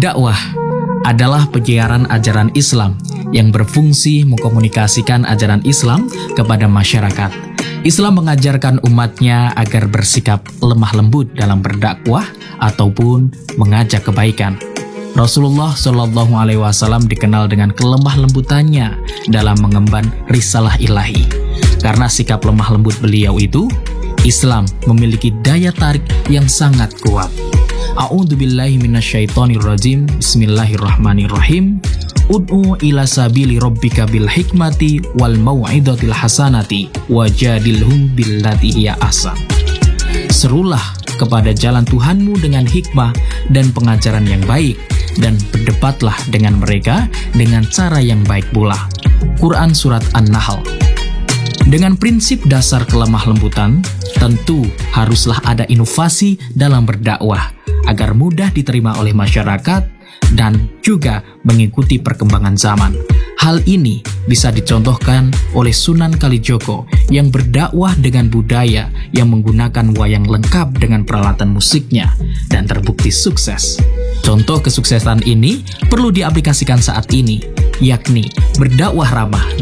Dakwah adalah penyiaran ajaran Islam yang berfungsi mengkomunikasikan ajaran Islam kepada masyarakat. Islam mengajarkan umatnya agar bersikap lemah lembut dalam berdakwah ataupun mengajak kebaikan. Rasulullah Shallallahu Alaihi Wasallam dikenal dengan kelemah lembutannya dalam mengemban risalah ilahi. Karena sikap lemah lembut beliau itu, Islam memiliki daya tarik yang sangat kuat. A'udzubillahi minasyaitonirrajim. Bismillahirrahmanirrahim. Ud'u ila sabili rabbika bil hikmati wal mau'izatil hasanati wajadilhum billati hiya ahsan. Serulah kepada jalan Tuhanmu dengan hikmah dan pengajaran yang baik, dan berdebatlah dengan mereka dengan cara yang baik pula. Quran Surat An-Nahl. Dengan prinsip dasar kelemah lembutan, tentu haruslah ada inovasi dalam berdakwah agar mudah diterima oleh masyarakat dan juga mengikuti perkembangan zaman. Hal ini bisa dicontohkan oleh Sunan Kalijogo yang berdakwah dengan budaya yang menggunakan wayang lengkap dengan peralatan musiknya dan terbukti sukses. Contoh kesuksesan ini perlu diaplikasikan saat ini, yakni berdakwah ramah